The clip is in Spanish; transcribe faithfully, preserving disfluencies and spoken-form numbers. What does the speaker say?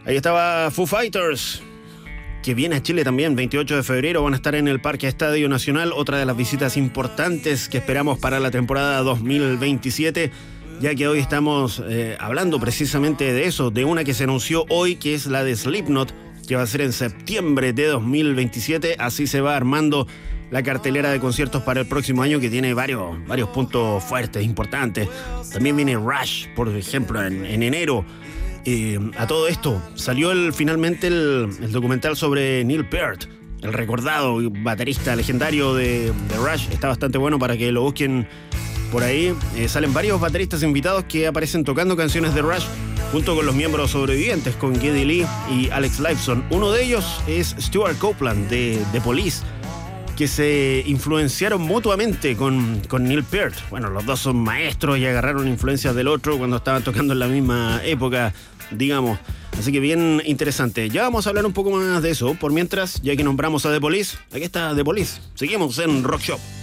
Ahí estaba Foo Fighters, que viene a Chile también, veintiocho de febrero, van a estar en el Parque Estadio Nacional, otra de las visitas importantes que esperamos para la temporada dos mil veintisiete, ya que hoy estamos eh, hablando precisamente de eso, de una que se anunció hoy, que es la de Slipknot, que va a ser en septiembre de dos mil veintisiete, así se va armando la cartelera de conciertos para el próximo año, que tiene varios, varios puntos fuertes, importantes. También viene Rush, por ejemplo, en, en enero. Eh, a todo esto salió el, finalmente el, el documental sobre Neil Peart, el recordado baterista legendario de, de Rush. Está bastante bueno para que lo busquen por ahí. Eh, salen varios bateristas invitados que aparecen tocando canciones de Rush junto con los miembros sobrevivientes, con Geddy Lee y Alex Lifeson. Uno de ellos es Stuart Copeland de The Police, que se influenciaron mutuamente con, con Neil Peart. Bueno, los dos son maestros y agarraron influencias del otro cuando estaban tocando en la misma época, digamos. Así que bien interesante. Ya vamos a hablar un poco más de eso. Por mientras, ya que nombramos a The Police, aquí está The Police. Seguimos en Rock Shop.